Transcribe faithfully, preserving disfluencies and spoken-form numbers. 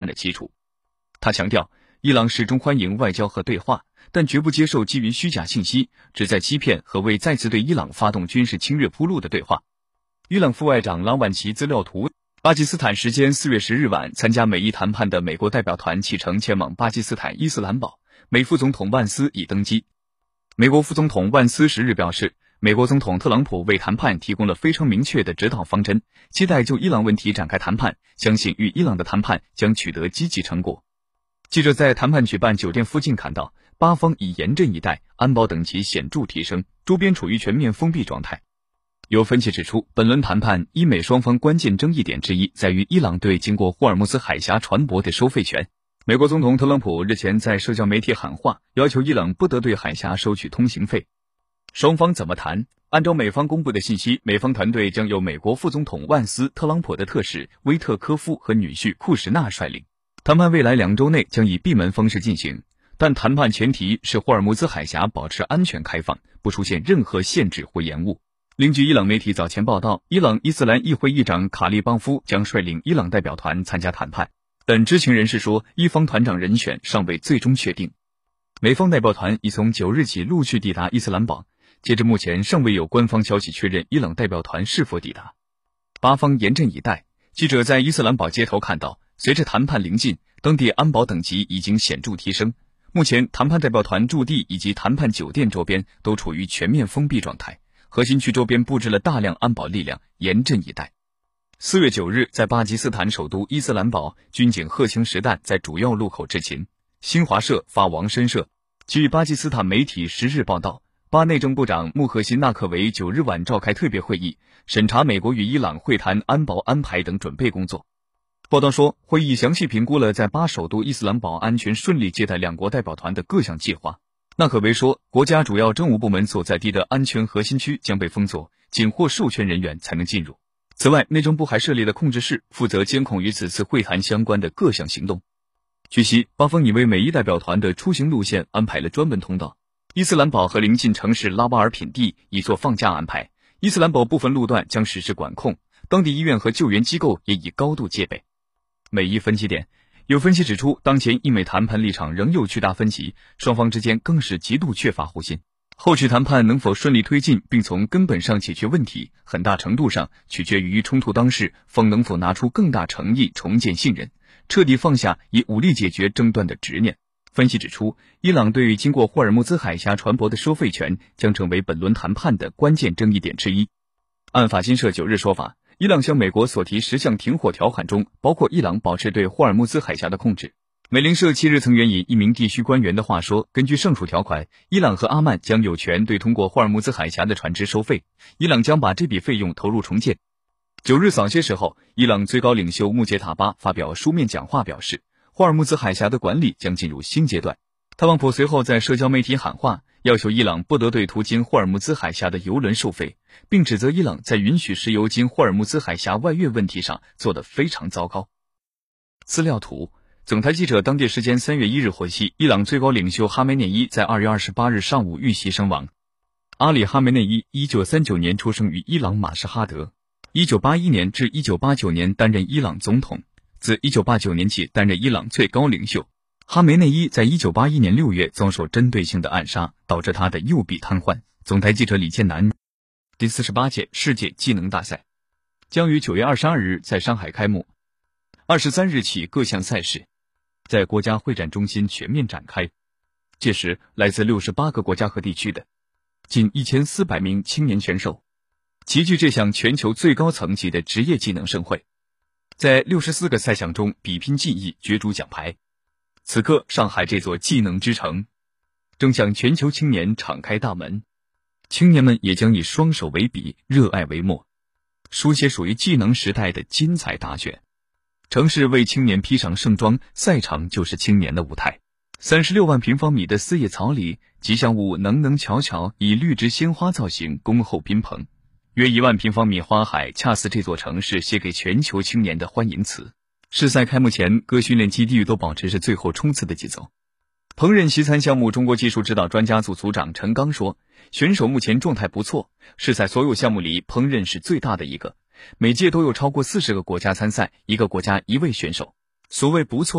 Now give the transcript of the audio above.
的基础。他强调，伊朗始终欢迎外交和对话，但绝不接受基于虚假信息、旨在欺骗和为再次对伊朗发动军事侵略铺路的对话。伊朗副外长拉万齐资料图：巴基斯坦时间四月十日晚，参加美伊谈判的美国代表团启程前往巴基斯坦伊斯兰堡，美副总统万斯已登机。美国副总统万斯十日表示，美国总统特朗普为谈判提供了非常明确的指导方针，期待就伊朗问题展开谈判，相信与伊朗的谈判将取得积极成果。记者在谈判举办酒店附近看到，巴方已严阵以待，安保等级显著提升，周边处于全面封闭状态。有分析指出，本轮谈判伊美双方关键争议点之一在于伊朗对经过霍尔木兹海峡船舶的收费权。美国总统特朗普日前在社交媒体喊话，要求伊朗不得对海峡收取通行费。双方怎么谈？按照美方公布的信息，美方团队将由美国副总统万斯、特朗普的特使威特科夫和女婿库什纳率领。谈判未来两周内将以闭门方式进行，但谈判前提是霍尔木兹海峡保持安全开放，不出现任何限制或延误。另据伊朗媒体早前报道，伊朗伊斯兰议会议长卡利邦夫将率领伊朗代表团参加谈判，但知情人士说，伊方团长人选尚未最终确定。美方代表团已从九日起陆续抵达伊斯兰堡，截至目前尚未有官方消息确认伊朗代表团是否抵达。巴方严阵以待，记者在伊斯兰堡街头看到，随着谈判临近，当地安保等级已经显著提升。目前谈判代表团驻地以及谈判酒店周边都处于全面封闭状态，核心区周边布置了大量安保力量，严阵以待。四月九日，在巴基斯坦首都伊斯兰堡，军警荷枪实弹在主要路口执勤。新华社发王申社，据巴基斯坦媒体十日报道，巴内政部长穆赫辛纳克维九日晚召开特别会议，审查美国与伊朗会谈安保安排等准备工作。报道说，会议详细评估了在巴首都伊斯兰堡安全顺利接待两国代表团的各项计划。纳可维说，国家主要政务部门所在地的安全核心区将被封锁，仅获授权人员才能进入。此外，内政部还设立了控制室，负责监控与此次会谈相关的各项行动。据悉，巴方已为美伊代表团的出行路线安排了专门通道。伊斯兰堡和邻近城市拉瓦尔品地已做放假安排，伊斯兰堡部分路段将实施管控，当地医院和救援机构也已高度戒备。美伊分歧点，有分析指出，当前伊美谈判立场仍有巨大分歧，双方之间更是极度缺乏互信。后续谈判能否顺利推进并从根本上解决问题，很大程度上取决于冲突当事方能否拿出更大诚意重建信任，彻底放下以武力解决争端的执念。分析指出，伊朗对于经过霍尔木兹海峡船舶的收费权将成为本轮谈判的关键争议点之一。按法新社九日说法，伊朗向美国所提十项停火条款中，包括伊朗保持对霍尔木兹海峡的控制。美联社七日曾援引一名地区官员的话说，根据上述条款，伊朗和阿曼将有权对通过霍尔木兹海峡的船只收费，伊朗将把这笔费用投入重建。九日早些时候，伊朗最高领袖穆杰塔巴发表书面讲话表示，霍尔木兹海峡的管理将进入新阶段。特朗普随后在社交媒体喊话，要求伊朗不得对途经霍尔木兹海峡的油轮收费，并指责伊朗在允许石油经霍尔木兹海峡外越问题上做得非常糟糕。资料图，总台记者当地时间三月一日获悉，伊朗最高领袖哈梅内伊在二月二十八日上午遇袭身亡。阿里哈梅内伊一九三九年出生于伊朗马什哈德，一九八一年至一九八九年担任伊朗总统，自一九八九年起担任伊朗最高领袖。哈梅内伊在一九八一年六月遭受针对性的暗杀，导致他的右臂瘫痪。总台记者李建南。第四十八届世界技能大赛将于九月二十二日在上海开幕，二十三日起各项赛事在国家会展中心全面展开。届时，来自六十八个国家和地区的近一千四百名青年选手齐聚这项全球最高层级的职业技能盛会，在六十四个赛项中比拼技艺，角逐奖牌。此刻，上海这座技能之城正向全球青年敞开大门，青年们也将以双手为笔，热爱为墨，书写属于技能时代的精彩大卷。城市为青年披上盛装，赛场就是青年的舞台。三十六万平方米的四叶草里，吉祥物能能巧巧以绿植鲜花造型恭候宾朋。约一万平方米花海，恰似这座城市写给全球青年的欢迎词。试赛开幕前，各训练基地都保持着最后冲刺的节奏。烹饪西餐项目中国技术指导专家组组长陈刚说，选手目前状态不错，试赛所有项目里烹饪是最大的一个，每届都有超过四十个国家参赛，一个国家一位选手。所谓不错